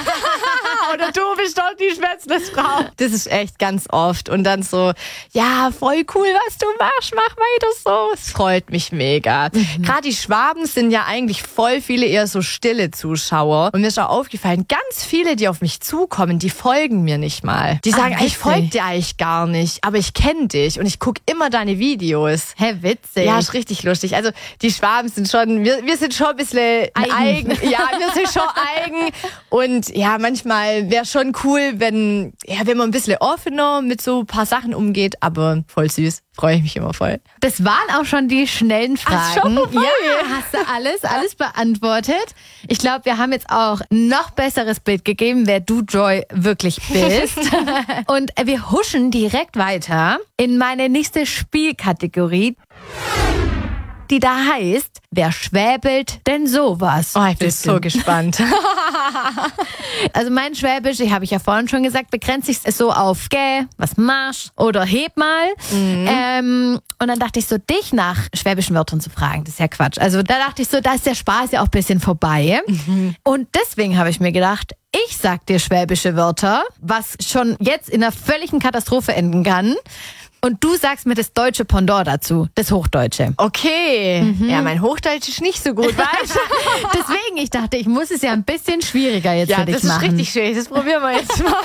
Oder du bist doch die Spätzlesfrau. Das ist echt ganz oft. Und dann so, ja, voll cool, was du machst, mach weiter so. Es freut mich mega. Gerade die Schwaben sind ja eigentlich voll viele eher so stille Zuschauer. Und mir ist auch aufgefallen, ganz viele, die auf mich zukommen, die folgen mir nicht mal. Die sagen, ich folge dir eigentlich gar nicht, aber ich kenne dich und ich gucke immer deine Videos. Hä, witzig. Ja, ist richtig lustig. Also die Schwaben sind schon, wir sind schon ein bisschen eigen. Ja, wir sind schon eigen. Und ja, manchmal wäre schon cool, wenn man ein bisschen offener mit so ein paar Sachen umgeht, aber voll süß. Freue ich mich immer voll. Das waren auch schon die schnellen Fragen. Schon voll. Ja, hast du alles beantwortet. Ich glaube, wir haben jetzt auch noch besseres Bild gegeben, wer du, Joy, wirklich bist. Und wir huschen direkt weiter in meine nächste Spielkategorie, die da heißt, wer schwäbelt denn sowas? Oh, ich bin so gespannt. Also mein Schwäbisch, habe ich ja vorhin schon gesagt, begrenzt sich so auf gäh, was marsch oder heb mal. Und dann dachte ich so, dich nach schwäbischen Wörtern zu fragen, das ist ja Quatsch. Also da dachte ich so, da ist der Spaß ja auch ein bisschen vorbei. Und deswegen habe ich mir gedacht, ich sag dir schwäbische Wörter, was schon jetzt in einer völligen Katastrophe enden kann. Und du sagst mir das deutsche Pendant dazu, das Hochdeutsche. Okay. Ja, mein Hochdeutsch ist nicht so gut, weißt du? Deswegen, ich dachte, ich muss es ja ein bisschen schwieriger jetzt für dich machen. Ja, das ist richtig schwierig. Das probieren wir jetzt mal.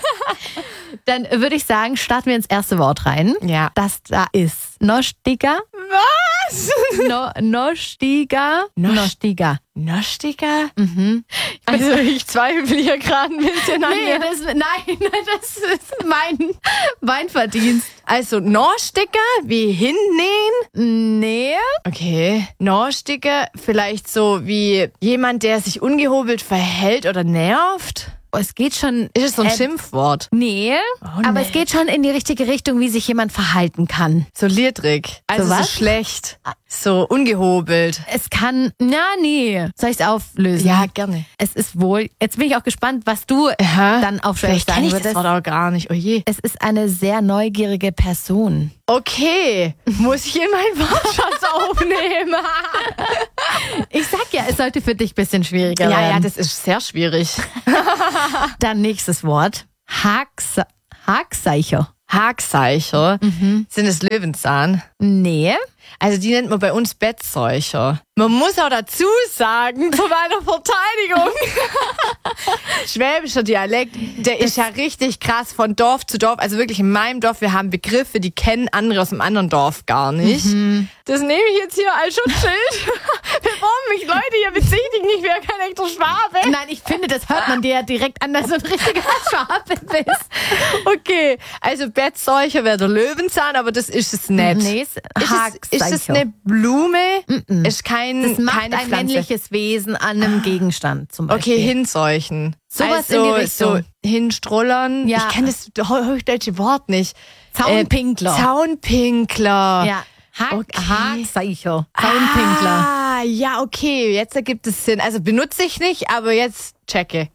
Dann würde ich sagen, starten wir ins erste Wort rein. Ja. Das da ist Nostiger. Was? Was? Nostiger. Nostiger. Nostiger? Mhm. Also ich zweifle hier gerade ein bisschen an mir. Das ist mein Verdienst. Also Nostiger, wie hinnähen? Nee. Okay. Nostiger, vielleicht so wie jemand, der sich ungehobelt verhält oder nervt? Es geht schon. Ist es so ein Schimpfwort? Nee, aber es geht schon in die richtige Richtung, wie sich jemand verhalten kann. So liedrig. Also so was? schlecht. So ungehobelt. Es kann. Nee. Soll ich es auflösen? Ja, gerne. Es ist wohl. Jetzt bin ich auch gespannt, was du dann auf Schwäbisch Vielleicht kenne sagen ich das würdest. Wort auch gar nicht. Oh je. Es ist eine sehr neugierige Person. Okay. Muss ich in meinen Wortschatz aufnehmen? Ich sag ja, es sollte für dich ein bisschen schwieriger Ja, werden. das ist sehr schwierig. Dann nächstes Wort. Hagseicher. Hagseicher. Sind es Löwenzahn? Nee. Also die nennt man bei uns Bettseucher. Man muss auch dazu sagen, zu meiner Verteidigung, schwäbischer Dialekt, der ist ja richtig krass von Dorf zu Dorf. Also wirklich in meinem Dorf, wir haben Begriffe, die kennen andere aus dem anderen Dorf gar nicht. Das nehme ich jetzt hier als Schutzschild, bevor mich Leute hier bezichtigen, ich wäre kein echter Schwabe. Nein, ich finde, das hört man dir ja direkt an, dass du ein richtiger Schwabe bist. Okay, also Bettseucher wäre der Löwenzahn, aber das ist es nicht. Nee, Ist es eine Blume? Ist Das macht keine ein Pflanze. männliches Wesen an einem Gegenstand zum Beispiel. Okay, hinseuchen. Sowas also, in die Richtung. So hinstrollern. Ja. Ich kenne das hochdeutsche Wort nicht. Zaunpinkler. Zaunpinkler. Ja. Okay. Hagseicher. Zaunpinkler. Ah, ja, okay. Jetzt ergibt es Sinn. Also benutze ich nicht, aber jetzt checke.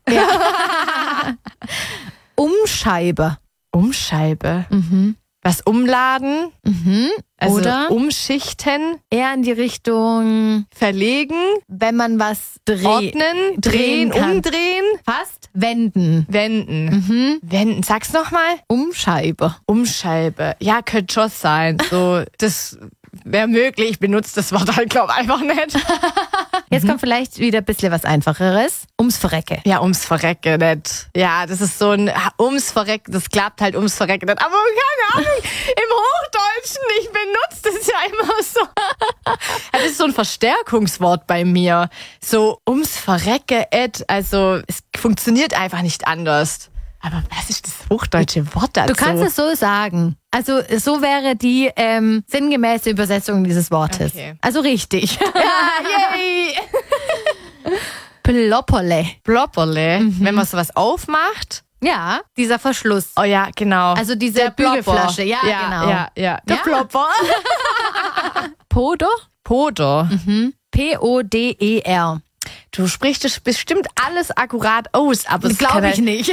Umscheibe. Umscheibe. Was umladen? Also Oder? umschichten, Eher in die Richtung, verlegen, wenn man was ordnen, drehen, kann. umdrehen, Fast wenden. wenden. Wenden. Sag's nochmal. Umscheibe. Umscheibe. Ja, könnte schon sein. So, das wäre möglich. Ich benutze das Wort halt, glaube einfach nicht. Jetzt kommt vielleicht wieder ein bisschen was Einfacheres. Ums Verrecke. Ja, ums Verrecken nicht. Ja, das ist so ein ums Verrecken, das klappt halt ums Verrecken nicht. Aber keine Ahnung, im Hochdeutschen, ich benutze das ja immer so. Das ist so ein Verstärkungswort bei mir. So ums Verrecken, also es funktioniert einfach nicht anders. Aber was ist das hochdeutsche Wort dazu? Du kannst es so sagen. Also so wäre die sinngemäße Übersetzung dieses Wortes. Okay. Also richtig. Yay! Plopperle. Plopperle, wenn man sowas aufmacht. Ja, dieser Verschluss. Oh ja, genau. Also diese Der Plopper. Bügelflasche. Ja, genau. Ja. Der Ja. Plopper. Poder? Poder. P-O-D-E-R. Du sprichst das bestimmt alles akkurat aus, aber es Glaube ich nicht.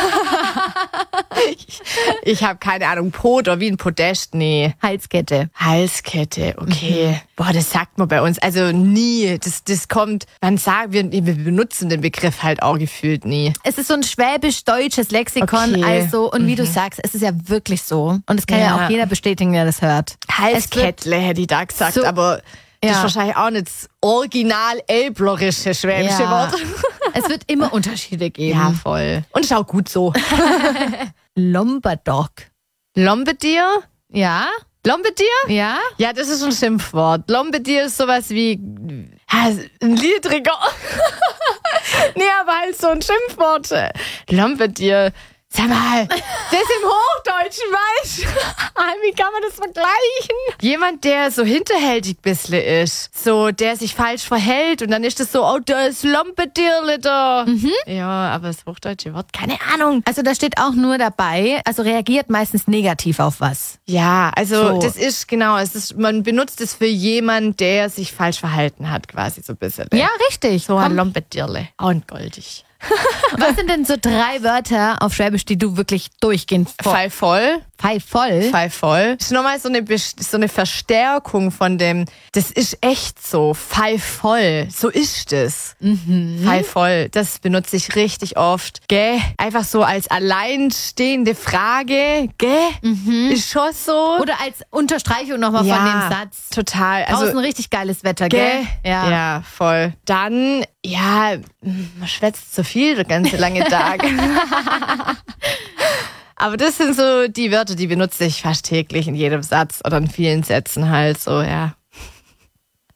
Ich habe keine Ahnung. Poder, wie ein Podest, nee. Halskette. Halskette, okay. Boah, das sagt man bei uns also nie. Das kommt, wir benutzen den Begriff halt auch gefühlt nie. Es ist so ein schwäbisch-deutsches Lexikon. Okay. Also, und wie du sagst, es ist ja wirklich so. Und das kann ja auch jeder bestätigen, der das hört. Halskettle hätte ich da gesagt, so- aber das ist Ja. wahrscheinlich auch nicht das original elblerische schwäbische Wort. Es wird immer Unterschiede geben. Ja, voll. Und ist auch gut so. Lombardog. Lombedier? Ja? Lombedier? Ja? Ja, das ist ein Schimpfwort. Lombedier ist sowas wie ein Liedriger. Nee, aber halt so ein Schimpfwort. Lombedier. Sag mal, das im Hochdeutschen, weißt du? Wie kann man das vergleichen? Jemand, der so hinterhältig bisschen ist. So, der sich falsch verhält und dann ist das so, oh, da ist Lombedierle da. Ja, aber das hochdeutsche Wort, keine Ahnung. Also da steht auch nur dabei, also reagiert meistens negativ auf was. Ja, also So. das ist genau, man benutzt es für jemanden, der sich falsch verhalten hat, quasi so ein bisschen. Ja, richtig. So ein Komm, Lombedierle. Und goldig. was sind denn so 3 Wörter auf Schwäbisch, die du wirklich durchgehend Fall voll. Pfeifvoll? Fall voll. Das ist nochmal so eine Verstärkung von dem, das ist echt so. Fall voll. So ist es. Fall voll. Das benutze ich richtig oft. Gell? Einfach so als alleinstehende Frage. Gell? Ist schon so. Oder als Unterstreichung nochmal von dem Satz. Total. Draußen Also, richtig geiles Wetter, gell? Ja, voll. Dann, ja, man schwätzt zu viel den ganzen lange Tag. Aber das sind so die Wörter, die benutze ich fast täglich in jedem Satz oder in vielen Sätzen halt so, ja.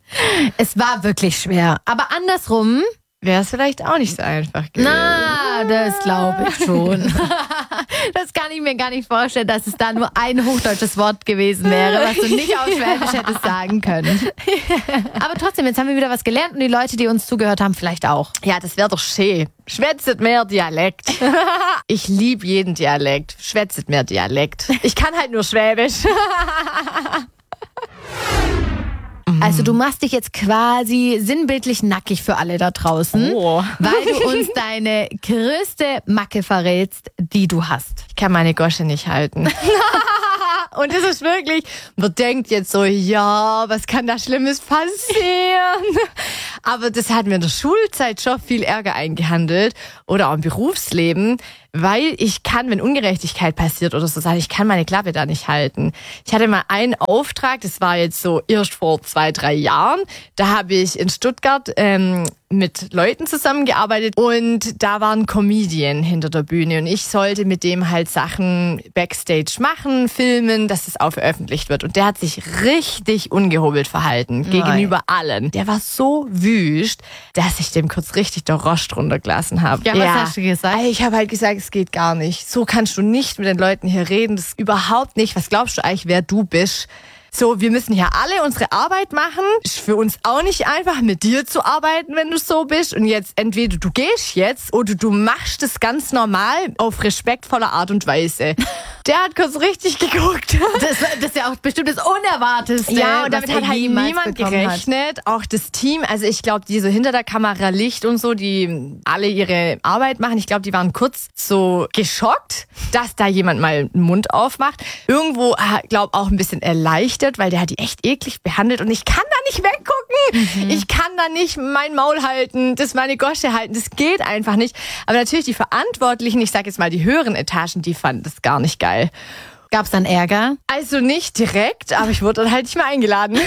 Es war wirklich schwer. Aber andersrum wäre es vielleicht auch nicht so einfach gewesen. Na, das glaube ich schon. Das kann ich mir gar nicht vorstellen, dass es da nur ein hochdeutsches Wort gewesen wäre, was du nicht auf Schwäbisch hättest sagen können. Aber trotzdem, jetzt haben wir wieder was gelernt und die Leute, die uns zugehört haben, vielleicht auch. Ja, das wäre doch schön. Schwätzet mehr Dialekt. Ich liebe jeden Dialekt. Schwätzet mehr Dialekt. Ich kann halt nur Schwäbisch. Also du machst dich jetzt quasi sinnbildlich nackig für alle da draußen, weil du uns deine größte Macke verrätst, die du hast. Ich kann meine Gosche nicht halten. Und es ist wirklich, man denkt jetzt so, ja, was kann da Schlimmes passieren? Aber das hat mir in der Schulzeit schon viel Ärger eingehandelt oder auch im Berufsleben, weil ich kann, wenn Ungerechtigkeit passiert oder so, ich kann meine Klappe da nicht halten. Ich hatte mal einen Auftrag, das war jetzt so erst vor 2-3 Jahren, da habe ich in Stuttgart mit Leuten zusammengearbeitet und da war ein Comedian hinter der Bühne und ich sollte mit dem halt Sachen Backstage machen, filmen, dass es auch veröffentlicht wird. Und der hat sich richtig ungehobelt verhalten gegenüber allen. Der war so wüst, dass ich dem kurz richtig der Rost runtergelassen habe. Ja, was hast du gesagt? Ich habe halt gesagt, es geht gar nicht. So kannst du nicht mit den Leuten hier reden. Das ist überhaupt nicht. Was glaubst du eigentlich, wer du bist? So, wir müssen hier alle unsere Arbeit machen. Ist für uns auch nicht einfach, mit dir zu arbeiten, wenn du so bist. Und jetzt entweder du gehst jetzt oder du machst das ganz normal auf respektvolle Art und Weise. Der hat kurz richtig geguckt. Das ist ja auch bestimmt das Unerwartetste. Ja, und damit hat halt niemand gerechnet. Auch das Team, also ich glaube, die so hinter der Kamera Licht und so, die alle ihre Arbeit machen, ich glaube, die waren kurz so geschockt, dass da jemand mal den Mund aufmacht. Irgendwo, glaube auch ein bisschen erleichtert, weil der hat die echt eklig behandelt und ich kann da nicht weggucken. Ich kann da nicht mein Maul halten, das meine Gosche halten, das geht einfach nicht. Aber natürlich die Verantwortlichen, ich sage jetzt mal die höheren Etagen, die fanden das gar nicht geil. Gab's dann Ärger? Also nicht direkt, aber ich wurde dann halt nicht mehr eingeladen.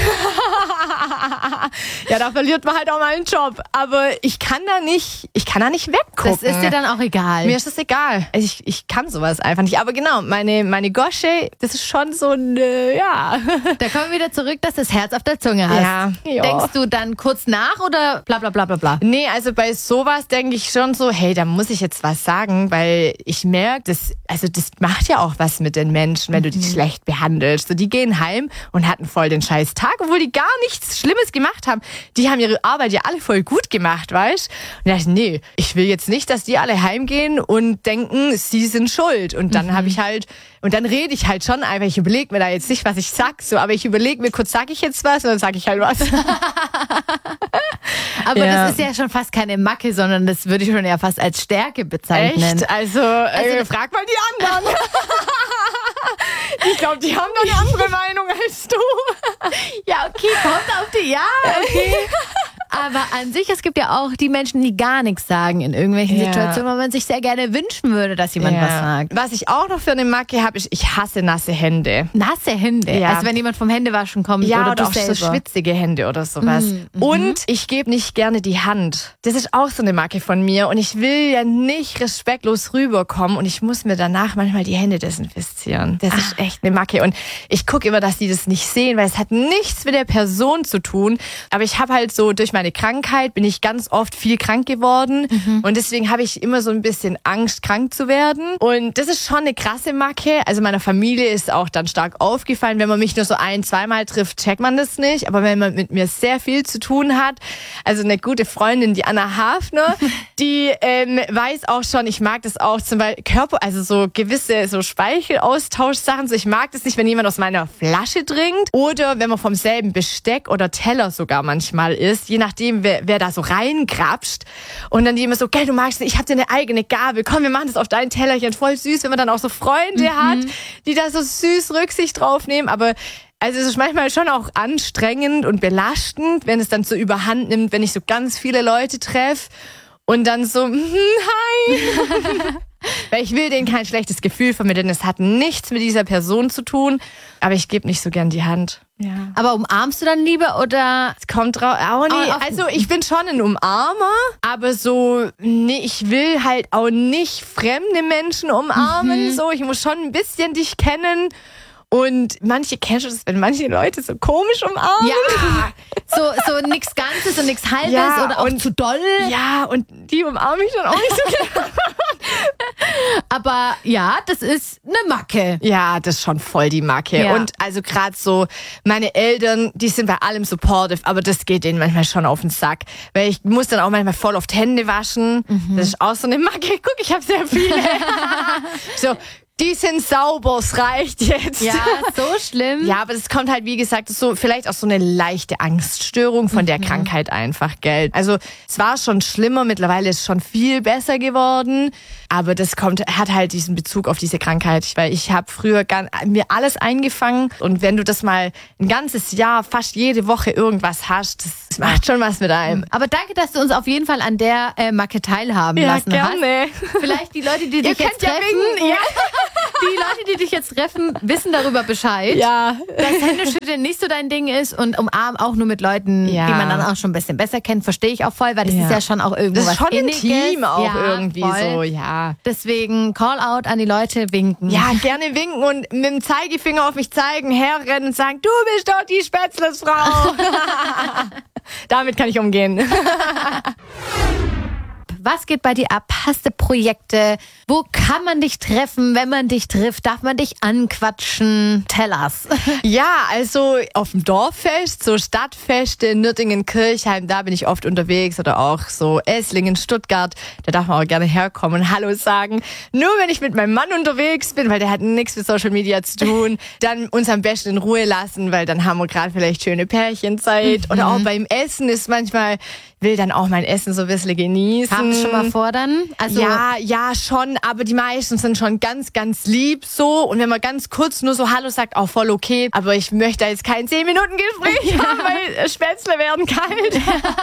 Ja, da verliert man halt auch mal einen Job. Aber ich kann da nicht weggucken. Das ist dir dann auch egal? Mir ist das egal. Ich kann sowas einfach nicht. Aber genau, meine Gosche, das ist schon so ein, ja. Da kommen wir wieder zurück, dass du das Herz auf der Zunge hast. Ja. Denkst du dann kurz nach oder bla bla bla bla bla? Nee, also bei sowas denke ich schon so, hey, da muss ich jetzt was sagen, weil ich merke, das macht ja auch was mit den Menschen, wenn du die schlecht behandelst. So, die gehen heim und hatten voll den scheiß Tag, obwohl die gar nichts Schlimmes gemacht haben. Die haben ihre Arbeit ja alle voll gut gemacht, weißt? Und da dachte ich, nee, ich will jetzt nicht, dass die alle heimgehen und denken, sie sind schuld. Und dann habe ich halt, und dann rede ich halt schon einfach, ich überlege mir da jetzt nicht, was ich sag, so, aber ich überlege mir kurz, sag ich jetzt was und dann sag ich halt was. Aber das ist ja schon fast keine Macke, sondern das würde ich schon eher fast als Stärke bezeichnen. Echt? Also frag mal die anderen. Ich glaube, die haben da eine andere Meinung als du. Ja, okay, kommt auf die, ja, okay. Aber an sich, es gibt ja auch die Menschen, die gar nichts sagen in irgendwelchen Situationen, wo man sich sehr gerne wünschen würde, dass jemand was sagt. Was ich auch noch für eine Macke habe, ist, ich hasse nasse Hände. Nasse Hände? Ja. Also wenn jemand vom Händewaschen kommt oder auch so schwitzige Hände oder sowas. Und ich gebe nicht gerne die Hand. Das ist auch so eine Macke von mir und ich will ja nicht respektlos rüberkommen und ich muss mir danach manchmal die Hände desinfizieren. Das ist echt eine Macke und ich gucke immer, dass die das nicht sehen, weil es hat nichts mit der Person zu tun. Aber ich habe halt so, durch meine Krankheit bin ich ganz oft viel krank geworden und deswegen habe ich immer so ein bisschen Angst, krank zu werden. Und das ist schon eine krasse Macke. Also meiner Familie ist auch dann stark aufgefallen, wenn man mich nur so 1-2 Mal trifft, checkt man das nicht. Aber wenn man mit mir sehr viel zu tun hat, also eine gute Freundin, die Anna Hafner, die weiß auch schon, ich mag das auch zum Beispiel also so gewisse so Speichelaustauschsachen. So, ich mag das nicht, wenn jemand aus meiner Flasche trinkt oder wenn man vom selben Besteck oder Teller sogar manchmal isst, je nachdem, wer da so reingrapscht. Und dann die immer so, gell, du magst nicht, ich hab dir eine eigene Gabel, komm, wir machen das auf dein Tellerchen, voll süß, wenn man dann auch so Freunde hat, die da so süß Rücksicht drauf nehmen, aber also es ist manchmal schon auch anstrengend und belastend, wenn es dann so überhand nimmt, wenn ich so ganz viele Leute treffe und dann so, hi. Weil ich will denen kein schlechtes Gefühl vermitteln. Es hat nichts mit dieser Person zu tun, aber ich gebe nicht so gern die Hand. Ja. Aber umarmst du dann lieber oder? Es kommt drauf, auch nie. Also ich bin schon ein Umarmer, aber so, nee, ich will halt auch nicht fremde Menschen umarmen. So, ich muss schon ein bisschen dich kennen. Und kennst du das, wenn manche Leute so komisch umarmen? Ja, so nichts Ganzes und nichts Halbes oder auch zu doll. Ja, und die umarme ich dann auch nicht so gerne. Aber ja, das ist eine Macke. Ja, das ist schon voll die Macke. Ja. Und also gerade so, meine Eltern, die sind bei allem supportive, aber das geht denen manchmal schon auf den Sack. Weil ich muss dann auch manchmal voll oft Hände waschen. Das ist auch so eine Macke. Guck, ich habe sehr viele. So, die sind sauber, es reicht jetzt. Ja, so schlimm. Ja, aber das kommt halt, wie gesagt, so vielleicht auch so eine leichte Angststörung von der Krankheit einfach, gell? Also es war schon schlimmer, mittlerweile ist es schon viel besser geworden, aber das hat halt diesen Bezug auf diese Krankheit, weil ich habe früher mir alles eingefangen und wenn du das mal ein ganzes Jahr, fast jede Woche irgendwas hast, das macht schon was mit einem. Aber danke, dass du uns auf jeden Fall an der Macke teilhaben lassen gerne. hast. Vielleicht die Leute, die dich jetzt treffen. Die Leute, die dich jetzt treffen, wissen darüber Bescheid. Ja. Dass Händeschütteln nicht so dein Ding ist und umarmen auch nur mit Leuten, die man dann auch schon ein bisschen besser kennt, verstehe ich auch voll, weil das ist ja schon auch irgendwo was Inniges. Das ist schon intim auch irgendwie voll. so, ja. Deswegen Call out an die Leute, winken. Ja, gerne winken und mit dem Zeigefinger auf mich zeigen, herrennen und sagen, du bist doch die Spätzlesfrau. Damit kann ich umgehen. Was geht bei dir ab? Hast du Projekte? Wo kann man dich treffen? Wenn man dich trifft, darf man dich anquatschen? Tell us. Ja, also auf dem Dorffest, so Stadtfeste, Nürtingen, Kirchheim, da bin ich oft unterwegs oder auch so Esslingen, Stuttgart, da darf man auch gerne herkommen und Hallo sagen. Nur wenn ich mit meinem Mann unterwegs bin, weil der hat nichts mit Social Media zu tun, dann uns am besten in Ruhe lassen, weil dann haben wir gerade vielleicht schöne Pärchenzeit oder auch beim Essen ist manchmal, will dann auch mein Essen so ein bisschen genießen. Haben Sie schon mal vor dann? Also ja, schon, aber die meisten sind schon ganz, ganz lieb so. Und wenn man ganz kurz nur so Hallo sagt, auch voll okay. Aber ich möchte da jetzt kein 10-Minuten-Gespräch haben, weil Spätzle werden kalt.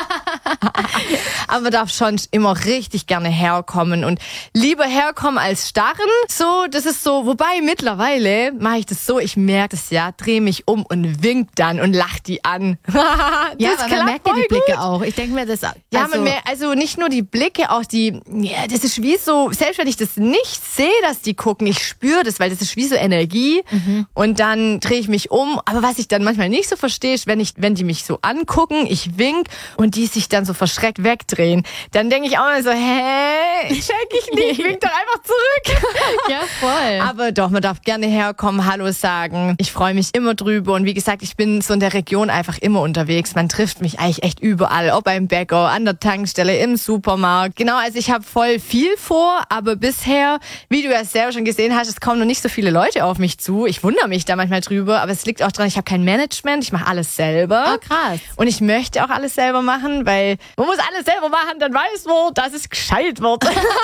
Aber man darf schon immer richtig gerne herkommen und lieber herkommen als starren. So, das ist so, wobei mittlerweile mache ich das so, ich merke das ja, drehe mich um und wink dann und lach die an. ja, aber man merkt ja die Blicke auch. Ich denke mir, das also nicht nur die Blicke, auch das ist wie so, selbst wenn ich das nicht sehe, dass die gucken, ich spüre das, weil das ist wie so Energie und dann drehe ich mich um. Aber was ich dann manchmal nicht so verstehe, ist, wenn die mich so angucken, ich wink und die sich dann so verschreckt wegdrehen, dann denke ich auch mal so, check ich nicht, wink doch einfach zurück. Ja, voll. Aber doch, man darf gerne herkommen, Hallo sagen. Ich freue mich immer drüber und wie gesagt, ich bin so in der Region einfach immer unterwegs. Man trifft mich eigentlich echt überall, ob beim Bäcker, an der Tankstelle, im Supermarkt. Genau, also ich habe voll viel vor, aber bisher, wie du ja selber schon gesehen hast, es kommen noch nicht so viele Leute auf mich zu. Ich wundere mich da manchmal drüber, aber es liegt auch daran, ich habe kein Management, ich mache alles selber. Oh, krass. Und ich möchte auch alles selber machen, weil man muss alles selber machen, dann weiß man, dass es gescheit wird.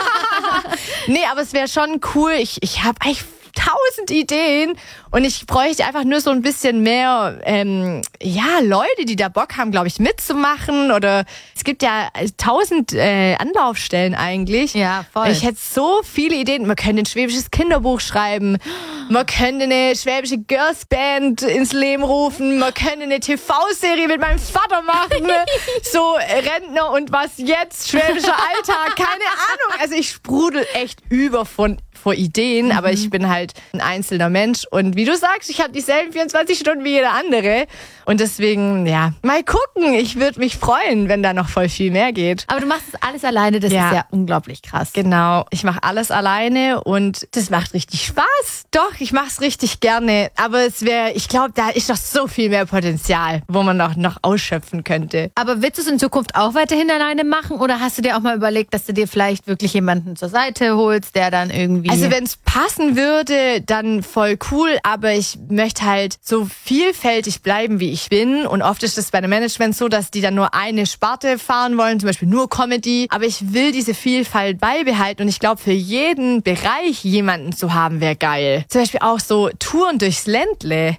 Nee, aber es wäre schon cool. Ich habe eigentlich 1000 Ideen und ich bräuchte einfach nur so ein bisschen mehr Leute, die da Bock haben, glaube ich, mitzumachen oder es gibt ja 1000 Anlaufstellen eigentlich. Ja, voll. Ich hätte so viele Ideen. Man könnte ein schwäbisches Kinderbuch schreiben, man könnte eine schwäbische Girls-Band ins Leben rufen, man könnte eine TV-Serie mit meinem Vater machen, so Rentner und was jetzt, schwäbischer Alltag, keine Ahnung. Also ich sprudel echt über vor Ideen, aber ich bin halt ein einzelner Mensch und wie du sagst, ich habe dieselben 24 Stunden wie jeder andere und deswegen, ja, mal gucken. Ich würde mich freuen, wenn da noch voll viel mehr geht. Aber du machst das alles alleine, das ist ja unglaublich krass. Genau, ich mache alles alleine und das macht richtig Spaß. Doch, ich mache es richtig gerne, aber ich glaube, da ist doch so viel mehr Potenzial, wo man noch ausschöpfen könnte. Aber willst du es in Zukunft auch weiterhin alleine machen oder hast du dir auch mal überlegt, dass du dir vielleicht wirklich jemanden zur Seite holst, der dann irgendwie... Also wenn es passen würde, dann voll cool, aber ich möchte halt so vielfältig bleiben, wie ich bin. Und oft ist es bei einem Management so, dass die dann nur eine Sparte fahren wollen, zum Beispiel nur Comedy. Aber ich will diese Vielfalt beibehalten und ich glaube, für jeden Bereich jemanden zu haben, wäre geil. Zum Beispiel auch so Touren durchs Ländle.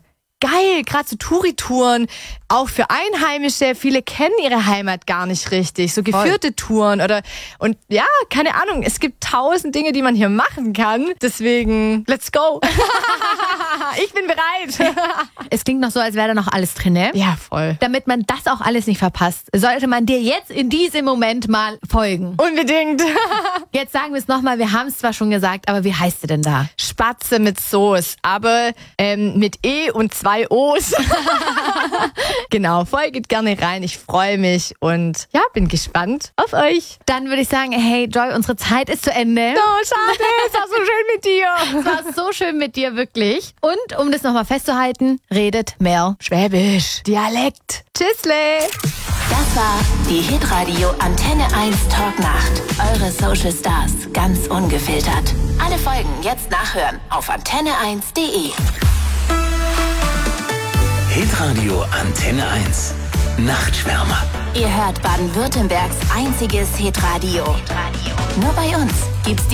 geil, gerade so Touritouren, auch für Einheimische. Viele kennen ihre Heimat gar nicht richtig. So geführte Touren und ja, keine Ahnung. Es gibt 1000 Dinge, die man hier machen kann. Deswegen, let's go. Ich bin bereit. Es klingt noch so, als wäre da noch alles drin, ne? Ja, voll. Damit man das auch alles nicht verpasst, sollte man dir jetzt in diesem Moment mal folgen. Unbedingt. Jetzt sagen wir es nochmal, wir haben es zwar schon gesagt, aber wie heißt sie denn da? Spatze mit Soße, aber mit E und 2 O's. Genau, folgt gerne rein. Ich freue mich und ja, bin gespannt auf euch. Dann würde ich sagen, hey Joy, unsere Zeit ist zu Ende. Oh, schade, es war so schön mit dir. Es war so schön mit dir, wirklich. Und um das nochmal festzuhalten, redet mehr Schwäbisch, Dialekt. Tschüssle. Das war die Hitradio Antenne 1 Talknacht. Eure Social Stars, ganz ungefiltert. Alle Folgen jetzt nachhören auf antenne1.de. Hitradio Antenne 1. Nachtschwärmer. Ihr hört Baden-Württembergs einziges Hitradio. Nur bei uns gibt's die